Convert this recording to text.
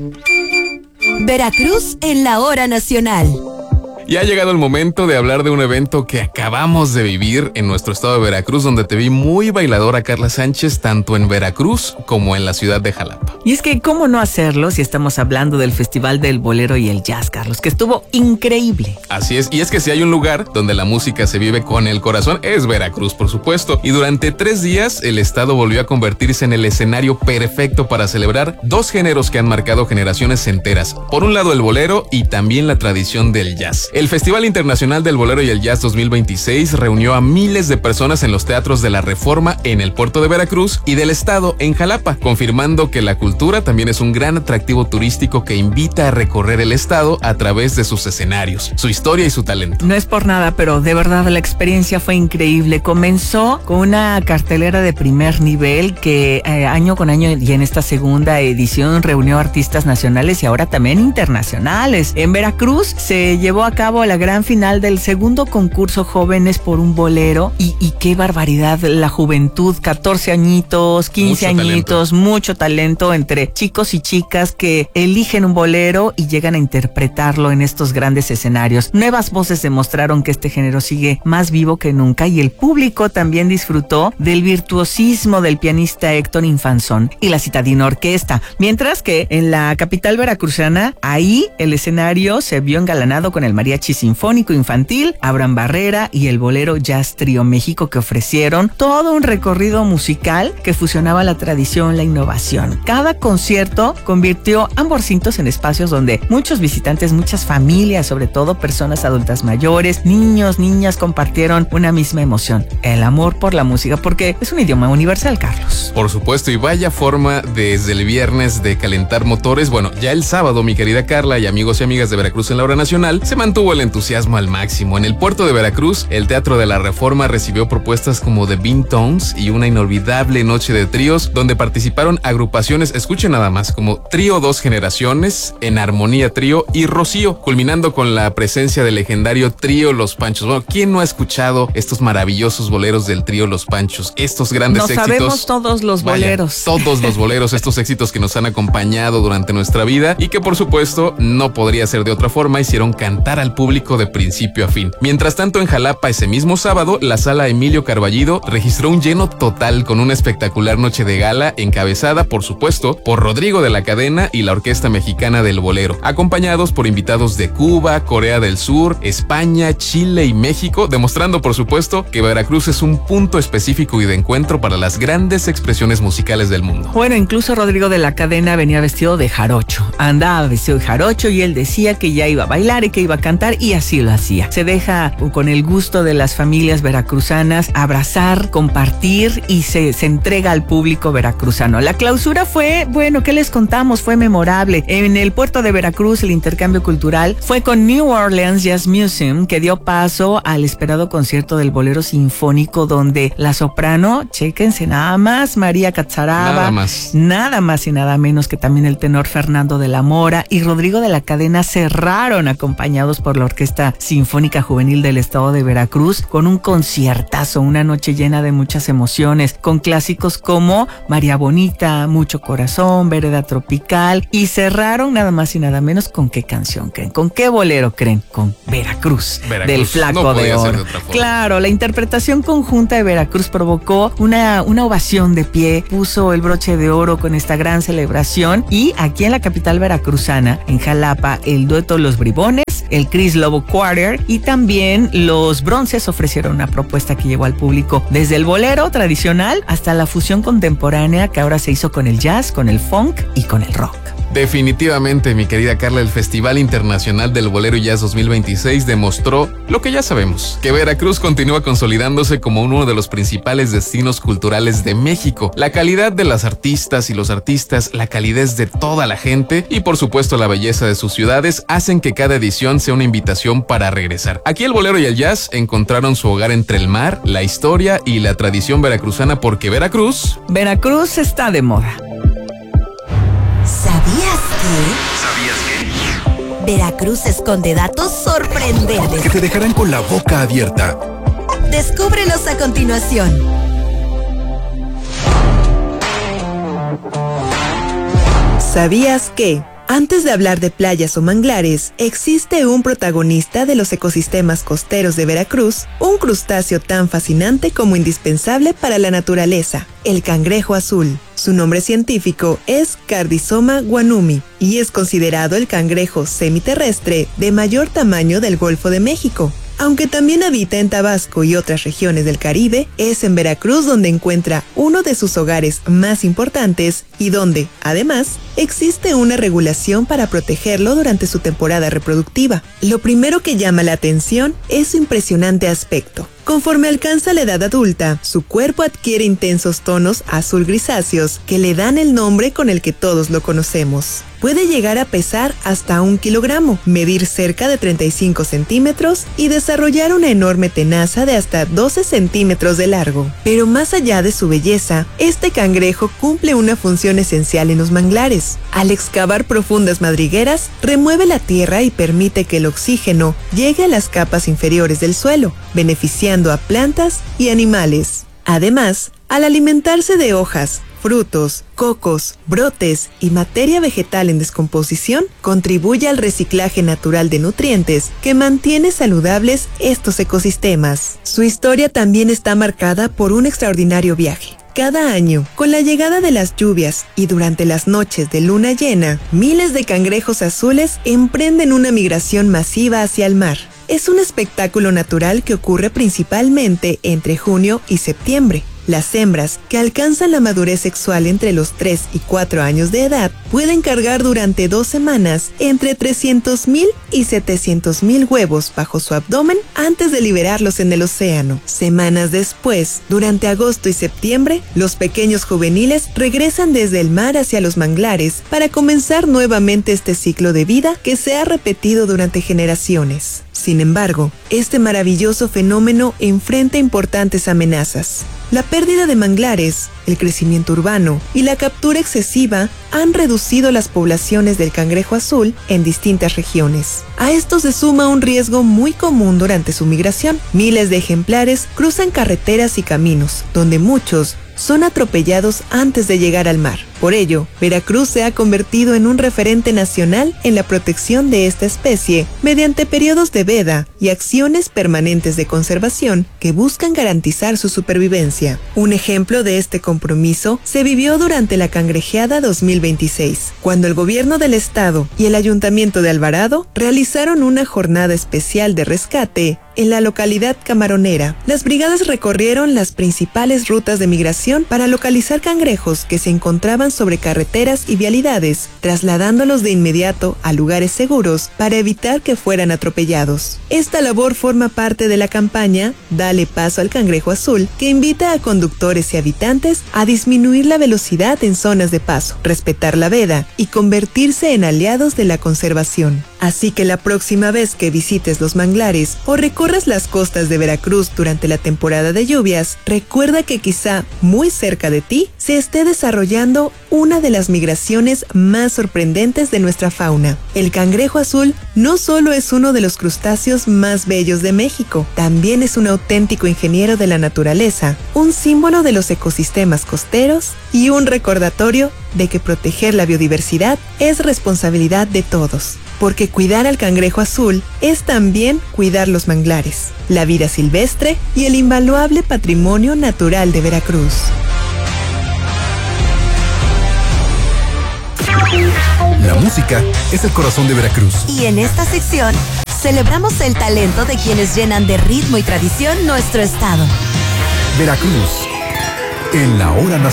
Veracruz en la hora nacional. Y ha llegado el momento de hablar de un evento que acabamos de vivir en nuestro estado de Veracruz, donde te vi muy bailadora, Carla Sánchez, tanto en Veracruz como en la ciudad de Jalapa. Y es que, ¿cómo no hacerlo si estamos hablando del Festival del Bolero y el Jazz, Carlos? Que estuvo increíble. Así es, y es que si hay un lugar donde la música se vive con el corazón, es Veracruz, por supuesto. Y durante 3 días, el estado volvió a convertirse en el escenario perfecto para celebrar 2 géneros que han marcado generaciones enteras. Por un lado, el bolero y también la tradición del jazz. El Festival Internacional del Bolero y el Jazz 2026 reunió a miles de personas en los teatros de la Reforma en el puerto de Veracruz y del estado en Jalapa, confirmando que la cultura también es un gran atractivo turístico que invita a recorrer el estado a través de sus escenarios, su historia y su talento. No es por nada, pero de verdad la experiencia fue increíble. Comenzó con una cartelera de primer nivel que año con año y en esta segunda edición reunió artistas nacionales y ahora también internacionales. En Veracruz se llevó a cabo la gran final del segundo concurso Jóvenes por un Bolero y qué barbaridad, la juventud, 14 añitos, 15 añitos, mucho talento entre chicos y chicas que eligen un bolero y llegan a interpretarlo en estos grandes escenarios. Nuevas voces demostraron que este género sigue más vivo que nunca y el público también disfrutó del virtuosismo del pianista Héctor Infanzón y la Citadina Orquesta, mientras que en la capital veracruzana, ahí el escenario se vio engalanado con el mariachi sinfónico infantil, Abraham Barrera y el bolero Jazz Trío México, que ofrecieron todo un recorrido musical que fusionaba la tradición, la innovación. Cada concierto convirtió ambos recintos en espacios donde muchos visitantes, muchas familias, sobre todo personas adultas mayores, niños, niñas, compartieron una misma emoción, el amor por la música, porque es un idioma universal, Carlos. Por supuesto, y vaya forma desde el viernes de calentar motores. Bueno, ya el sábado, mi querida Carla y amigos y amigas de Veracruz en la hora nacional, se mantuvo el entusiasmo al máximo. En el puerto de Veracruz, el Teatro de la Reforma recibió propuestas como The Bean Tones y una inolvidable noche de tríos donde participaron agrupaciones, escuchen nada más, como Trío 2 Generaciones, En Armonía Trío y Rocío, culminando con la presencia del legendario Trío Los Panchos. Bueno, ¿quién no ha escuchado estos maravillosos boleros del Trío Los Panchos? Estos grandes éxitos. Sabemos todos los boleros. Todos los boleros, estos éxitos que nos han acompañado durante nuestra vida y que por supuesto no podría ser de otra forma, hicieron cantar al público de principio a fin. Mientras tanto, en Jalapa ese mismo sábado, la sala Emilio Carballido registró un lleno total con una espectacular noche de gala encabezada, por supuesto, por Rodrigo de la Cadena y la Orquesta Mexicana del Bolero, acompañados por invitados de Cuba, Corea del Sur, España, Chile y México, demostrando, por supuesto, que Veracruz es un punto específico y de encuentro para las grandes expresiones musicales del mundo. Bueno, incluso Rodrigo de la Cadena venía vestido de jarocho, andaba vestido de jarocho y él decía que ya iba a bailar y que iba a cantar y así lo hacía. Se deja con el gusto de las familias veracruzanas abrazar, compartir y se entrega al público veracruzano. La clausura fue, bueno, ¿qué les contamos? Fue memorable. En el puerto de Veracruz el intercambio cultural fue con New Orleans Jazz Museum, que dio paso al esperado concierto del bolero sinfónico donde la soprano, chéquense nada más, María Catzaraba, nada más y nada menos que también el tenor Fernando de la Mora y Rodrigo de la Cadena cerraron acompañados por la Orquesta Sinfónica Juvenil del Estado de Veracruz con un conciertazo, una noche llena de muchas emociones, con clásicos como María Bonita, Mucho Corazón, Vereda Tropical, y cerraron nada más y nada menos con qué canción creen, con qué bolero creen, con Veracruz del Flaco no de Oro. Claro, la interpretación conjunta de Veracruz provocó una ovación de pie, puso el broche de oro con esta gran celebración, y aquí en la capital veracruzana, en Jalapa, el dueto Los Bribones, el Chris Lobo Quarter y también los Bronces ofrecieron una propuesta que llevó al público desde el bolero tradicional hasta la fusión contemporánea que ahora se hizo con el jazz, con el funk y con el rock. Definitivamente, mi querida Carla, el Festival Internacional del Bolero y Jazz 2026 demostró lo que ya sabemos, que Veracruz continúa consolidándose como uno de los principales destinos culturales de México. La calidad de las artistas y los artistas, la calidez de toda la gente y por supuesto la belleza de sus ciudades hacen que cada edición sea una invitación para regresar. Aquí el bolero y el jazz encontraron su hogar entre el mar, la historia y la tradición veracruzana, porque Veracruz está de moda. ¿Sabías que? Veracruz esconde datos sorprendentes que te dejarán con la boca abierta. Descúbrelos a continuación. ¿Sabías que? Antes de hablar de playas o manglares, existe un protagonista de los ecosistemas costeros de Veracruz, un crustáceo tan fascinante como indispensable para la naturaleza, el cangrejo azul. Su nombre científico es Cardizoma guanumi y es considerado el cangrejo semiterrestre de mayor tamaño del Golfo de México. Aunque también habita en Tabasco y otras regiones del Caribe, es en Veracruz donde encuentra uno de sus hogares más importantes y donde, además, existe una regulación para protegerlo durante su temporada reproductiva. Lo primero que llama la atención es su impresionante aspecto. Conforme alcanza la edad adulta, su cuerpo adquiere intensos tonos azul grisáceos que le dan el nombre con el que todos lo conocemos. Puede llegar a pesar hasta 1 kilogramo, medir cerca de 35 centímetros y desarrollar una enorme tenaza de hasta 12 centímetros de largo. Pero más allá de su belleza, este cangrejo cumple una función esencial en los manglares. Al excavar profundas madrigueras, remueve la tierra y permite que el oxígeno llegue a las capas inferiores del suelo, beneficiando a plantas y animales. Además, al alimentarse de hojas, frutos, cocos, brotes y materia vegetal en descomposición, contribuye al reciclaje natural de nutrientes que mantiene saludables estos ecosistemas. Su historia también está marcada por un extraordinario viaje. Cada año, con la llegada de las lluvias y durante las noches de luna llena, miles de cangrejos azules emprenden una migración masiva hacia el mar. Es un espectáculo natural que ocurre principalmente entre junio y septiembre. Las hembras, que alcanzan la madurez sexual entre los 3 y 4 años de edad, pueden cargar durante 2 semanas entre 300,000 y 700,000 huevos bajo su abdomen antes de liberarlos en el océano. Semanas después, durante agosto y septiembre, los pequeños juveniles regresan desde el mar hacia los manglares para comenzar nuevamente este ciclo de vida que se ha repetido durante generaciones. Sin embargo, este maravilloso fenómeno enfrenta importantes amenazas. La pérdida de manglares, el crecimiento urbano y la captura excesiva han reducido las poblaciones del cangrejo azul en distintas regiones. A esto se suma un riesgo muy común durante su migración. Miles de ejemplares cruzan carreteras y caminos, donde muchos son atropellados antes de llegar al mar. Por ello, Veracruz se ha convertido en un referente nacional en la protección de esta especie mediante periodos de veda y acciones permanentes de conservación que buscan garantizar su supervivencia. Un ejemplo de este compromiso se vivió durante la Cangrejeada 2026, cuando el gobierno del estado y el ayuntamiento de Alvarado realizaron una jornada especial de rescate en la localidad camaronera. Las brigadas recorrieron las principales rutas de migración para localizar cangrejos que se encontraban sobre carreteras y vialidades, trasladándolos de inmediato a lugares seguros para evitar que fueran atropellados. Esta labor forma parte de la campaña Dale Paso al Cangrejo Azul, que invita a conductores y habitantes a disminuir la velocidad en zonas de paso, respetar la veda y convertirse en aliados de la conservación. Así que la próxima vez que visites los manglares o recorras las costas de Veracruz durante la temporada de lluvias, recuerda que quizá muy cerca de ti se esté desarrollando una de las migraciones más sorprendentes de nuestra fauna. El cangrejo azul no solo es uno de los crustáceos más bellos de México, también es un auténtico ingeniero de la naturaleza, un símbolo de los ecosistemas costeros y un recordatorio de que proteger la biodiversidad es responsabilidad de todos. Porque cuidar al cangrejo azul es también cuidar los manglares, la vida silvestre y el invaluable patrimonio natural de Veracruz. La música es el corazón de Veracruz. Y en esta sección, celebramos el talento de quienes llenan de ritmo y tradición nuestro estado. Veracruz, en la hora nacional.